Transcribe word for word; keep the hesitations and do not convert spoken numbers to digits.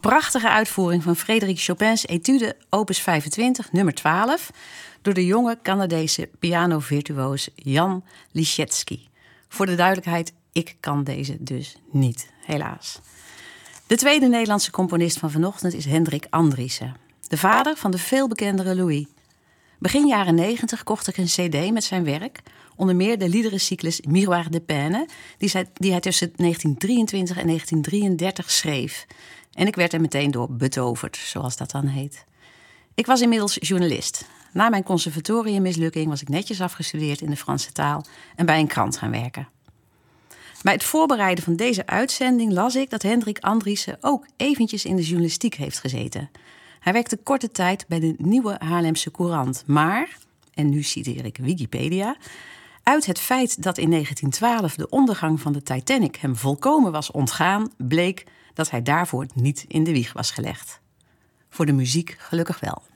prachtige uitvoering van Frédéric Chopin's Etude opus vijfentwintig, nummer twaalf... door de jonge Canadese pianovirtuoos Jan Liszewski. Voor de duidelijkheid, ik kan deze dus niet, helaas. De tweede Nederlandse componist van vanochtend is Hendrik Andriessen. De vader van de veelbekendere Louis. Begin jaren negentig kocht ik een cd met zijn werk. Onder meer de liederencyclus Miroir de Peine, die, zij, die hij tussen negentien drieëntwintig en negentien drieëndertig schreef. En ik werd er meteen door betoverd, zoals dat dan heet. Ik was inmiddels journalist. Na mijn conservatoriummislukking was ik netjes afgestudeerd in de Franse taal en bij een krant gaan werken. Bij het voorbereiden van deze uitzending las ik dat Hendrik Andriessen ook eventjes in de journalistiek heeft gezeten. Hij werkte korte tijd bij de Nieuwe Haarlemse Courant, maar, en nu citeer ik Wikipedia, uit het feit dat in negentien twaalf de ondergang van de Titanic hem volkomen was ontgaan, bleek dat hij daarvoor niet in de wieg was gelegd. Voor de muziek gelukkig wel.